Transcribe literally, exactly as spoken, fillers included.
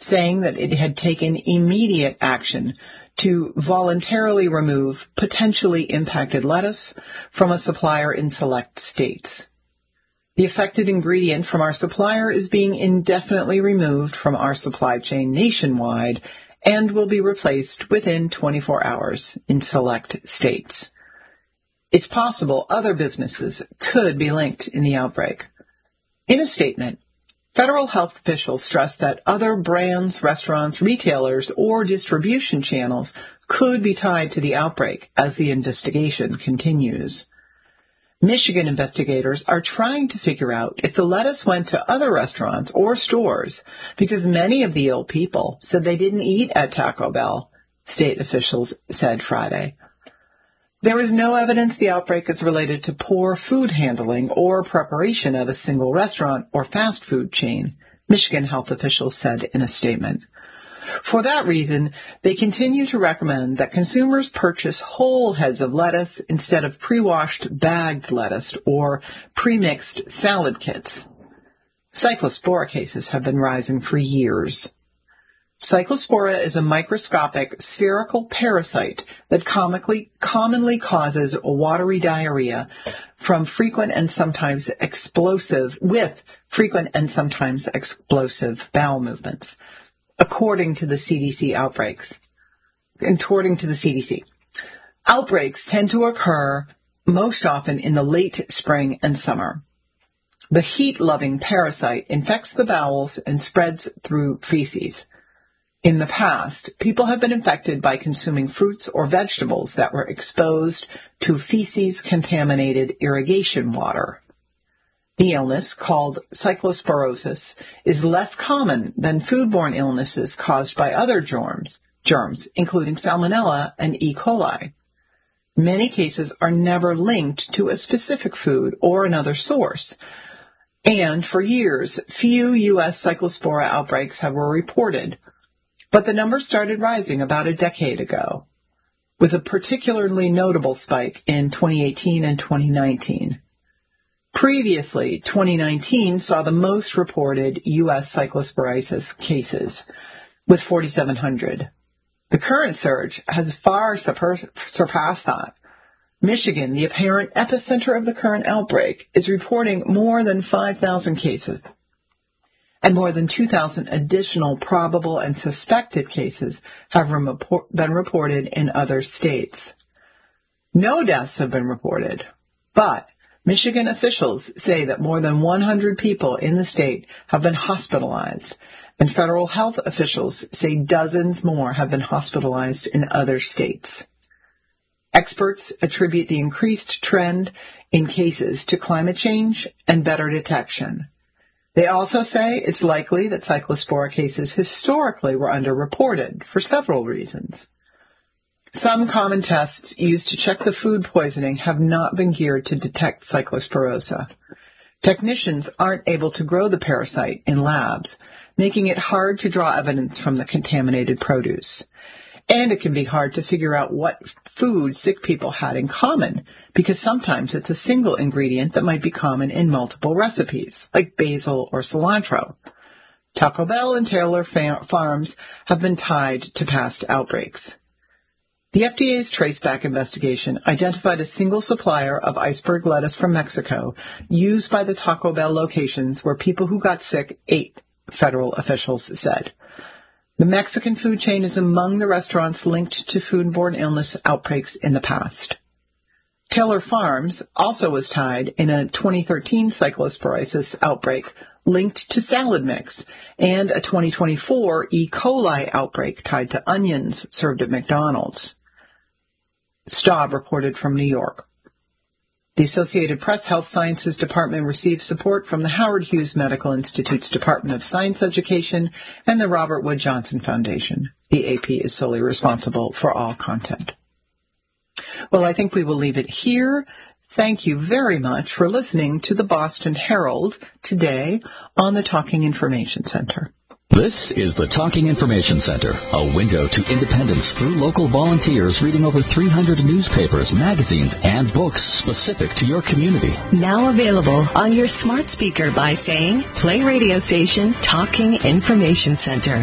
saying that it had taken immediate action to voluntarily remove potentially impacted lettuce from a supplier in select states. The affected ingredient from our supplier is being indefinitely removed from our supply chain nationwide and will be replaced within twenty-four hours in select states. It's possible other businesses could be linked in the outbreak. In a statement, federal health officials stressed that other brands, restaurants, retailers, or distribution channels could be tied to the outbreak as the investigation continues. Michigan investigators are trying to figure out if the lettuce went to other restaurants or stores because many of the ill people said they didn't eat at Taco Bell, state officials said Friday. There is no evidence the outbreak is related to poor food handling or preparation at a single restaurant or fast food chain, Michigan health officials said in a statement. For that reason, they continue to recommend that consumers purchase whole heads of lettuce instead of pre-washed bagged lettuce or pre-mixed salad kits. Cyclospora cases have been rising for years. Cyclospora is a microscopic spherical parasite that comically, commonly causes watery diarrhea from frequent and sometimes explosive, with frequent and sometimes explosive bowel movements, according to the C D C outbreaks. According to the C D C, outbreaks tend to occur most often in the late spring and summer. The heat-loving parasite infects the bowels and spreads through feces. In the past, people have been infected by consuming fruits or vegetables that were exposed to feces-contaminated irrigation water. The illness, called cyclosporosis, is less common than foodborne illnesses caused by other germs, germs, including Salmonella and E. coli. Many cases are never linked to a specific food or another source. And for years, few U S cyclospora outbreaks have were reported. But the numbers started rising about a decade ago, with a particularly notable spike in twenty eighteen and twenty nineteen. Previously, twenty nineteen saw the most reported U S cyclosporiasis cases, with forty-seven hundred. The current surge has far surpassed that. Michigan, the apparent epicenter of the current outbreak, is reporting more than five thousand cases, and more than two thousand additional probable and suspected cases have been reported in other states. No deaths have been reported, but Michigan officials say that more than one hundred people in the state have been hospitalized, and federal health officials say dozens more have been hospitalized in other states. Experts attribute the increased trend in cases to climate change and better detection. They also say it's likely that cyclospora cases historically were underreported for several reasons. Some common tests used to check the food poisoning have not been geared to detect cyclosporosa. Technicians aren't able to grow the parasite in labs, making it hard to draw evidence from the contaminated produce. And it can be hard to figure out what food sick people had in common, because sometimes it's a single ingredient that might be common in multiple recipes, like basil or cilantro. Taco Bell and Taylor Farms have been tied to past outbreaks. The F D A's traceback investigation identified a single supplier of iceberg lettuce from Mexico used by the Taco Bell locations where people who got sick ate, federal officials said. The Mexican food chain is among the restaurants linked to foodborne illness outbreaks in the past. Taylor Farms also was tied in a twenty thirteen cyclosporiasis outbreak linked to salad mix and a twenty twenty-four E. coli outbreak tied to onions served at McDonald's. Staub reported from New York. The Associated Press Health Sciences Department received support from the Howard Hughes Medical Institute's Department of Science Education and the Robert Wood Johnson Foundation. The A P is solely responsible for all content. Well, I think we will leave it here. Thank you very much for listening to the Boston Herald today on the Talking Information Center. This is the Talking Information Center, a window to independence through local volunteers reading over three hundred newspapers, magazines, and books specific to your community. Now available on your smart speaker by saying, play radio station Talking Information Center.